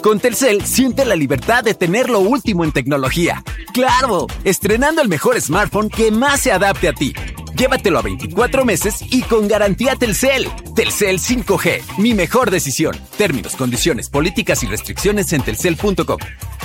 Con Telcel, siente la libertad de tener lo último en tecnología. ¡Claro! Estrenando el mejor smartphone que más se adapte a ti. Llévatelo a 24 meses y con garantía Telcel. Telcel 5G, mi mejor decisión. Términos, condiciones, políticas y restricciones en telcel.com.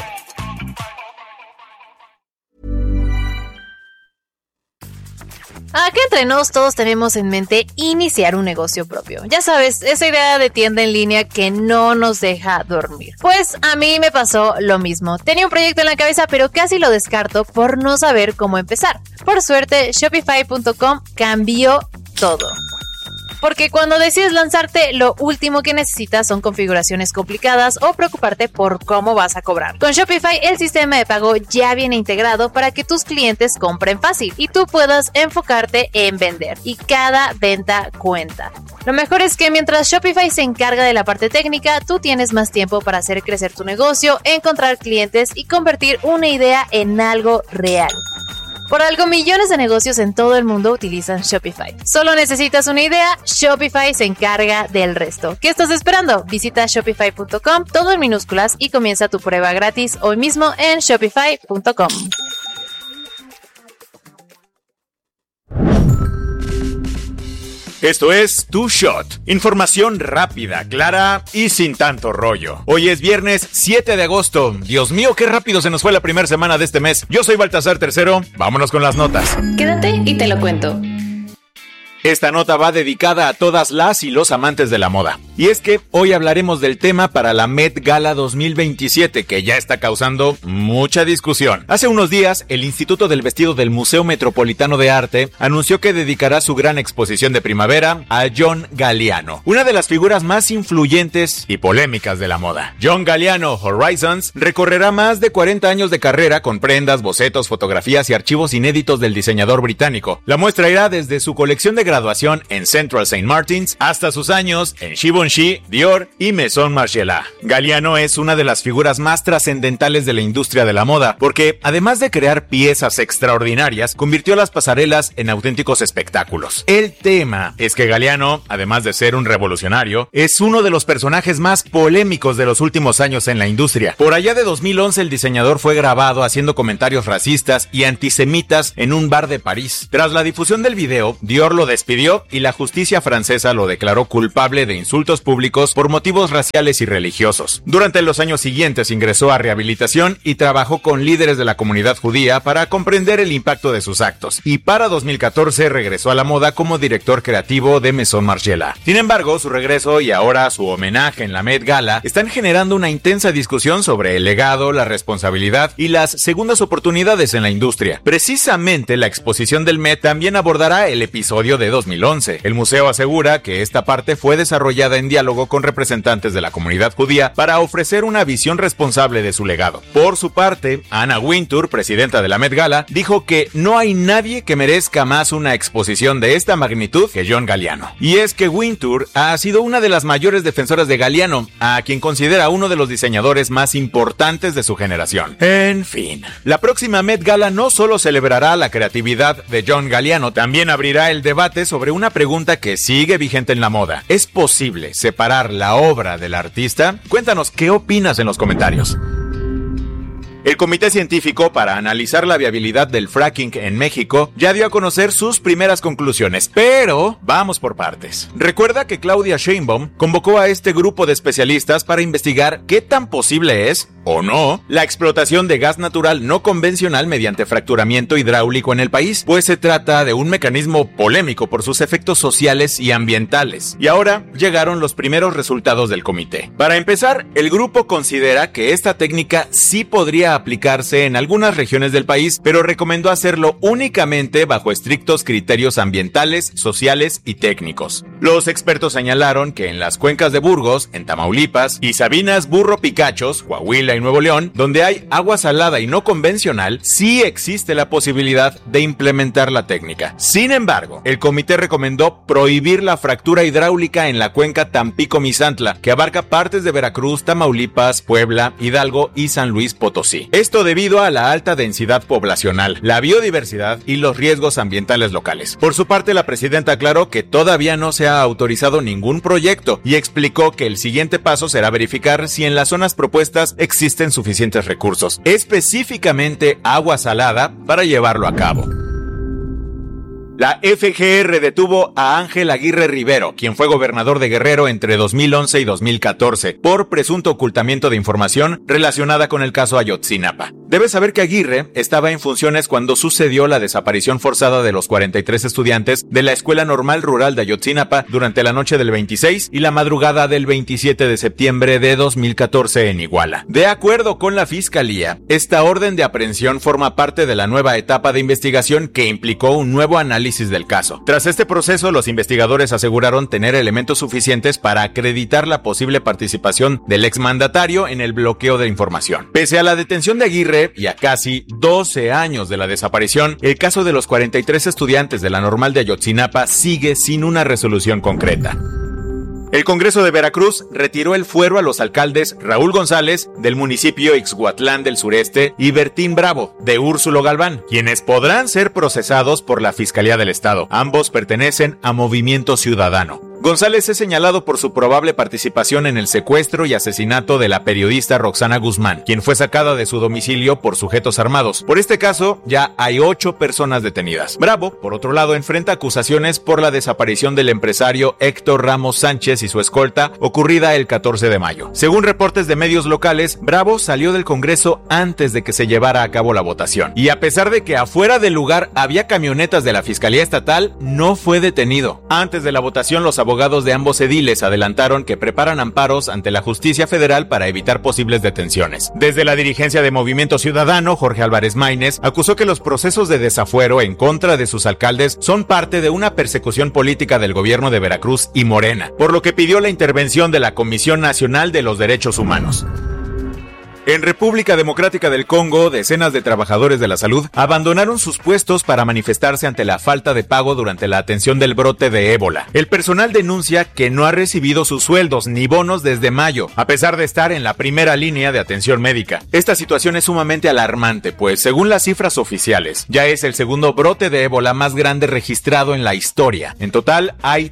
Aquí entre nos todos tenemos en mente iniciar un negocio propio. Ya sabes, esa idea de tienda en línea que no nos deja dormir. Pues a mí me pasó lo mismo. Tenía un proyecto en la cabeza, pero casi lo descarto por no saber cómo empezar. Por suerte, Shopify.com cambió todo. Porque cuando decides lanzarte, lo último que necesitas son configuraciones complicadas o preocuparte por cómo vas a cobrar. Con Shopify, el sistema de pago ya viene integrado para que tus clientes compren fácil y tú puedas enfocarte en vender. Y cada venta cuenta. Lo mejor es que mientras Shopify se encarga de la parte técnica, tú tienes más tiempo para hacer crecer tu negocio, encontrar clientes y convertir una idea en algo real. Por algo, millones de negocios en todo el mundo utilizan Shopify. Solo necesitas una idea, Shopify se encarga del resto. ¿Qué estás esperando? Visita shopify.com, todo en minúsculas, y comienza tu prueba gratis hoy mismo en shopify.com. Esto es Tu Shot. Información rápida, clara y sin tanto rollo. Hoy es viernes 7 de agosto. Dios mío, qué rápido se nos fue la primera semana de este mes. Yo soy Baltasar Tercero. Vámonos con las notas. Quédate y te lo cuento. Esta nota va dedicada a todas las y los amantes de la moda. Y es que hoy hablaremos del tema para la Met Gala 2027, que ya está causando mucha discusión. Hace unos días, el Instituto del Vestido del Museo Metropolitano de Arte anunció que dedicará su gran exposición de primavera a John Galliano, una de las figuras más influyentes y polémicas de la moda. John Galliano Horizons recorrerá más de 40 años de carrera con prendas, bocetos, fotografías y archivos inéditos del diseñador británico. La muestra irá desde su colección de graduación en Central St. Martins hasta sus años en Givenchy, Dior y Maison Margiela. Galliano es una de las figuras más trascendentales de la industria de la moda porque, además de crear piezas extraordinarias, convirtió las pasarelas en auténticos espectáculos. El tema es que Galliano, además de ser un revolucionario, es uno de los personajes más polémicos de los últimos años en la industria. Por allá de 2011, el diseñador fue grabado haciendo comentarios racistas y antisemitas en un bar de París. Tras la difusión del video, Dior lo despidió y la justicia francesa lo declaró culpable de insultos públicos por motivos raciales y religiosos. Durante los años siguientes ingresó a rehabilitación y trabajó con líderes de la comunidad judía para comprender el impacto de sus actos. Y para 2014 regresó a la moda como director creativo de Maison Margiela. Sin embargo, su regreso y ahora su homenaje en la Met Gala están generando una intensa discusión sobre el legado, la responsabilidad y las segundas oportunidades en la industria. Precisamente la exposición del Met también abordará el episodio de 2011. El museo asegura que esta parte fue desarrollada en diálogo con representantes de la comunidad judía para ofrecer una visión responsable de su legado. Por su parte, Anna Wintour, presidenta de la Met Gala, dijo que no hay nadie que merezca más una exposición de esta magnitud que John Galliano. Y es que Wintour ha sido una de las mayores defensoras de Galliano, a quien considera uno de los diseñadores más importantes de su generación. En fin, la próxima Met Gala no solo celebrará la creatividad de John Galliano, también abrirá el debate sobre una pregunta que sigue vigente en la moda. ¿Es posible separar la obra del artista? Cuéntanos qué opinas en los comentarios. El Comité Científico para analizar la viabilidad del fracking en México ya dio a conocer sus primeras conclusiones, pero vamos por partes. Recuerda que Claudia Sheinbaum convocó a este grupo de especialistas para investigar qué tan posible es, o no, la explotación de gas natural no convencional mediante fracturamiento hidráulico en el país, pues se trata de un mecanismo polémico por sus efectos sociales y ambientales. Y ahora llegaron los primeros resultados del comité. Para empezar, el grupo considera que esta técnica sí podría aplicarse en algunas regiones del país, pero recomendó hacerlo únicamente bajo estrictos criterios ambientales, sociales y técnicos. Los expertos señalaron que en las cuencas de Burgos, en Tamaulipas, y Sabinas Burro Picachos, Coahuila y Nuevo León, donde hay agua salada y no convencional, sí existe la posibilidad de implementar la técnica. Sin embargo, el comité recomendó prohibir la fractura hidráulica en la cuenca Tampico-Misantla, que abarca partes de Veracruz, Tamaulipas, Puebla, Hidalgo y San Luis Potosí. City. Esto debido a la alta densidad poblacional, la biodiversidad y los riesgos ambientales locales. Por su parte, la presidenta aclaró que todavía no se ha autorizado ningún proyecto y explicó que el siguiente paso será verificar si en las zonas propuestas existen suficientes recursos, específicamente agua salada, para llevarlo a cabo. La FGR detuvo a Ángel Aguirre Rivero, quien fue gobernador de Guerrero entre 2011 y 2014, por presunto ocultamiento de información relacionada con el caso Ayotzinapa. Debes saber que Aguirre estaba en funciones cuando sucedió la desaparición forzada de los 43 estudiantes de la Escuela Normal Rural de Ayotzinapa durante la noche del 26 y la madrugada del 27 de septiembre de 2014 en Iguala. De acuerdo con la Fiscalía, esta orden de aprehensión forma parte de la nueva etapa de investigación que implicó un nuevo análisis del caso. Tras este proceso, los investigadores aseguraron tener elementos suficientes para acreditar la posible participación del exmandatario en el bloqueo de información. Pese a la detención de Aguirre y a casi 12 años de la desaparición, el caso de los 43 estudiantes de la Normal de Ayotzinapa sigue sin una resolución concreta. El Congreso de Veracruz retiró el fuero a los alcaldes Raúl González, del municipio Ixhuatlán del Sureste, y Bertín Bravo, de Úrsulo Galván, quienes podrán ser procesados por la Fiscalía del Estado. Ambos pertenecen a Movimiento Ciudadano. González es señalado por su probable participación en el secuestro y asesinato de la periodista Roxana Guzmán, quien fue sacada de su domicilio por sujetos armados. Por este caso, ya hay 8 personas detenidas. Bravo, por otro lado, enfrenta acusaciones por la desaparición del empresario Héctor Ramos Sánchez y su escolta, ocurrida el 14 de mayo. Según reportes de medios locales, Bravo salió del Congreso antes de que se llevara a cabo la votación. Y a pesar de que afuera del lugar había camionetas de la Fiscalía Estatal, no fue detenido. Antes de la votación, los abogados de ambos ediles adelantaron que preparan amparos ante la Justicia Federal para evitar posibles detenciones. Desde la dirigencia de Movimiento Ciudadano, Jorge Álvarez Maínez acusó que los procesos de desafuero en contra de sus alcaldes son parte de una persecución política del gobierno de Veracruz y Morena, por lo que pidió la intervención de la Comisión Nacional de los Derechos Humanos. En República Democrática del Congo, decenas de trabajadores de la salud abandonaron sus puestos para manifestarse ante la falta de pago durante la atención del brote de ébola. El personal denuncia que no ha recibido sus sueldos ni bonos desde mayo, a pesar de estar en la primera línea de atención médica. Esta situación es sumamente alarmante, pues según las cifras oficiales, ya es el segundo brote de ébola más grande registrado en la historia. En total, hay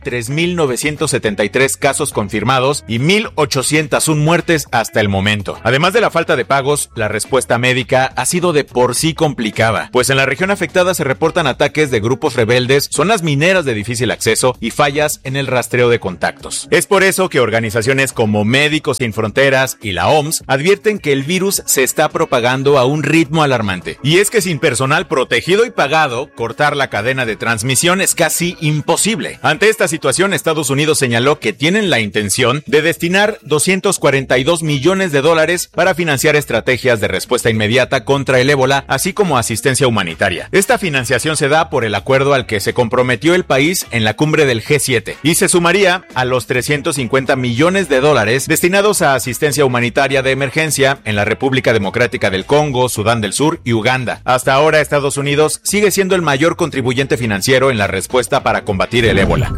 3.973 casos confirmados y 1.801 muertes hasta el momento. Además de la falta de pagos, la respuesta médica ha sido de por sí complicada, pues en la región afectada se reportan ataques de grupos rebeldes, zonas mineras de difícil acceso y fallas en el rastreo de contactos. Es por eso que organizaciones como Médicos Sin Fronteras y la OMS advierten que el virus se está propagando a un ritmo alarmante. Y es que sin personal protegido y pagado, cortar la cadena de transmisión es casi imposible. Ante esta situación, Estados Unidos señaló que tienen la intención de destinar $242 millones para financiar estrategias de respuesta inmediata contra el ébola, así como asistencia humanitaria. Esta financiación se da por el acuerdo al que se comprometió el país en la cumbre del G7 y se sumaría a los $350 millones destinados a asistencia humanitaria de emergencia en la República Democrática del Congo, Sudán del Sur y Uganda. Hasta ahora, Estados Unidos sigue siendo el mayor contribuyente financiero en la respuesta para combatir el ébola.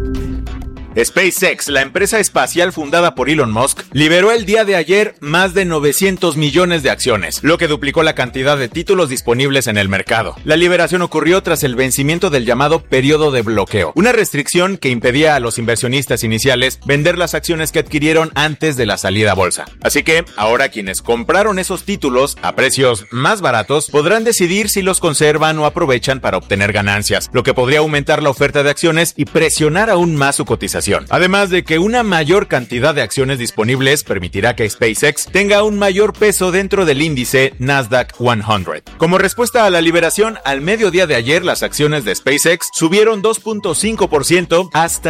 SpaceX, la empresa espacial fundada por Elon Musk, liberó el día de ayer más de 900 millones de acciones, lo que duplicó la cantidad de títulos disponibles en el mercado. La liberación ocurrió tras el vencimiento del llamado periodo de bloqueo, una restricción que impedía a los inversionistas iniciales vender las acciones que adquirieron antes de la salida a bolsa. Así que ahora quienes compraron esos títulos a precios más baratos podrán decidir si los conservan o aprovechan para obtener ganancias, lo que podría aumentar la oferta de acciones y presionar aún más su cotización. Además de que una mayor cantidad de acciones disponibles permitirá que SpaceX tenga un mayor peso dentro del índice Nasdaq 100. Como respuesta a la liberación, al mediodía de ayer las acciones de SpaceX subieron 2.5% hasta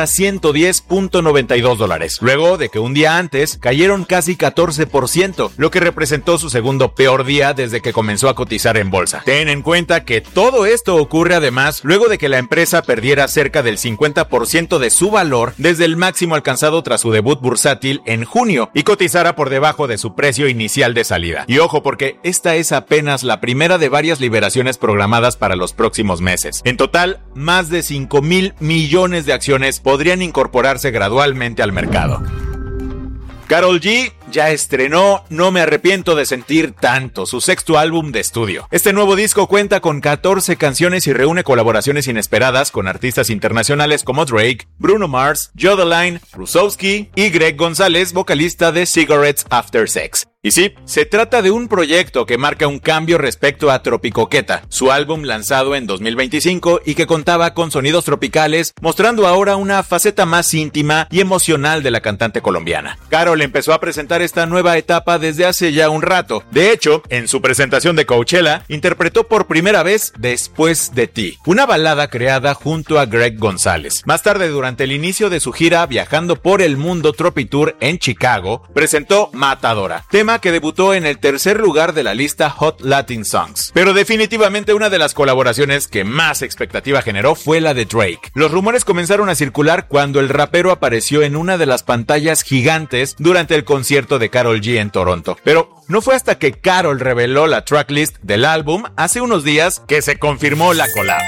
$110.92, luego de que un día antes cayeron casi 14%, lo que representó su segundo peor día desde que comenzó a cotizar en bolsa. Ten en cuenta que todo esto ocurre además luego de que la empresa perdiera cerca del 50% de su valor desde el máximo alcanzado tras su debut bursátil en junio y cotizara por debajo de su precio inicial de salida. Y ojo, porque esta es apenas la primera de varias liberaciones programadas para los próximos meses. En total, más de 5,000 millones de acciones podrían incorporarse gradualmente al mercado. Karol G ya estrenó No me arrepiento de sentir tanto, su sexto álbum de estudio. Este nuevo disco cuenta con 14 canciones y reúne colaboraciones inesperadas con artistas internacionales como Drake, Bruno Mars, Jodeline, Rusowski y Greg González, vocalista de Cigarettes After Sex. Y sí, se trata de un proyecto que marca un cambio respecto a Tropicoqueta, su álbum lanzado en 2025 y que contaba con sonidos tropicales, mostrando ahora una faceta más íntima y emocional de la cantante colombiana. Karol empezó a presentar esta nueva etapa desde hace ya un rato. De hecho, en su presentación de Coachella, interpretó por primera vez Después de ti, una balada creada junto a Greg González. Más tarde, durante el inicio de su gira viajando por el mundo Tropitour en Chicago, presentó Matadora, tema que debutó en el tercer lugar de la lista Hot Latin Songs. Pero definitivamente una de las colaboraciones que más expectativa generó fue la de Drake. Los rumores comenzaron a circular cuando el rapero apareció en una de las pantallas gigantes durante el concierto de Karol G en Toronto. Pero no fue hasta que Karol reveló la tracklist del álbum hace unos días que se confirmó la collab.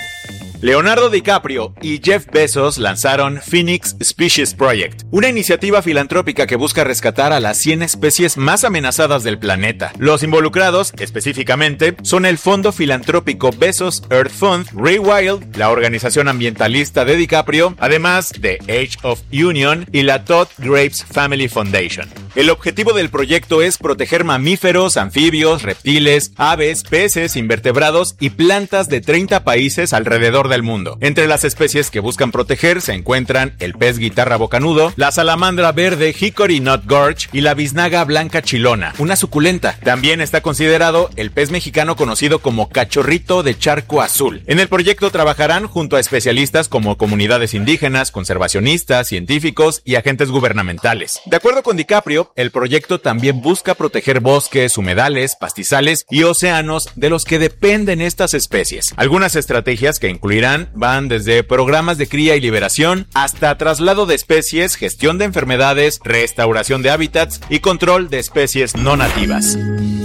Leonardo DiCaprio y Jeff Bezos lanzaron Phoenix Species Project, una iniciativa filantrópica que busca rescatar a las 100 especies más amenazadas del planeta. Los involucrados, específicamente, son el fondo filantrópico Bezos Earth Fund, Rewild, la organización ambientalista de DiCaprio, además de Age of Union y la Todd Graves Family Foundation. El objetivo del proyecto es proteger mamíferos, anfibios, reptiles, aves, peces, invertebrados y plantas de 30 países alrededor del mundo. Entre las especies que buscan proteger se encuentran el pez guitarra bocanudo, la salamandra verde Hickory Nut Gorge y la biznaga blanca chilona, una suculenta. También está considerado el pez mexicano conocido como cachorrito de charco azul. En el proyecto trabajarán junto a especialistas como comunidades indígenas, conservacionistas, científicos y agentes gubernamentales. De acuerdo con DiCaprio, el proyecto también busca proteger bosques, humedales, pastizales y océanos de los que dependen estas especies. Algunas estrategias que incluirán van desde programas de cría y liberación hasta traslado de especies, gestión de enfermedades, restauración de hábitats y control de especies no nativas.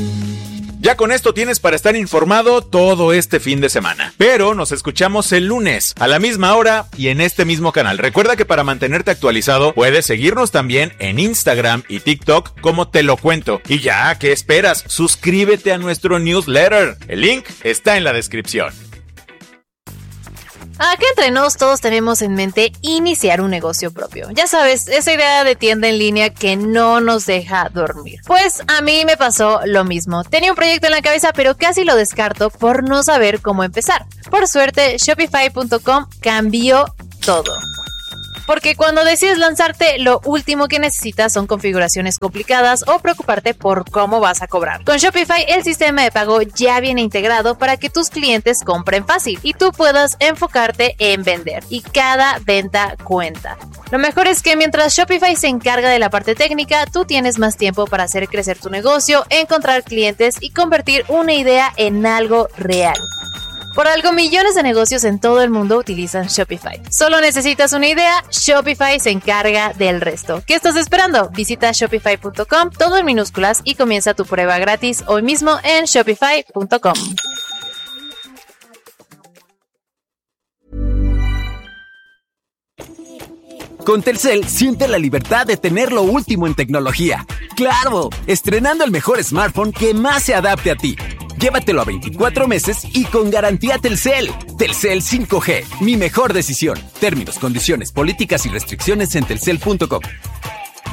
Ya con esto tienes para estar informado todo este fin de semana. Pero nos escuchamos el lunes, a la misma hora y en este mismo canal. Recuerda que para mantenerte actualizado, puedes seguirnos también en Instagram y TikTok como Te Lo Cuento. Y ya, ¿qué esperas? Suscríbete a nuestro newsletter. El link está en la descripción. Acá entre nos todos tenemos en mente iniciar un negocio propio. Ya sabes, esa idea de tienda en línea que no nos deja dormir. Pues a mí me pasó lo mismo. Tenía un proyecto en la cabeza, pero casi lo descarto por no saber cómo empezar. Por suerte, Shopify.com cambió todo. Porque cuando decides lanzarte, lo último que necesitas son configuraciones complicadas o preocuparte por cómo vas a cobrar. Con Shopify, el sistema de pago ya viene integrado para que tus clientes compren fácil y tú puedas enfocarte en vender. Y cada venta cuenta. Lo mejor es que mientras Shopify se encarga de la parte técnica, tú tienes más tiempo para hacer crecer tu negocio, encontrar clientes y convertir una idea en algo real. Por algo, millones de negocios en todo el mundo utilizan Shopify. Solo necesitas una idea, Shopify se encarga del resto. ¿Qué estás esperando? Visita shopify.com, todo en minúsculas, y comienza tu prueba gratis hoy mismo en shopify.com. Con Telcel, siente la libertad de tener lo último en tecnología. ¡Claro! Estrenando el mejor smartphone que más se adapte a ti. Llévatelo a 24 meses y con garantía Telcel. Telcel 5G, mi mejor decisión. Términos, condiciones, políticas y restricciones en telcel.com.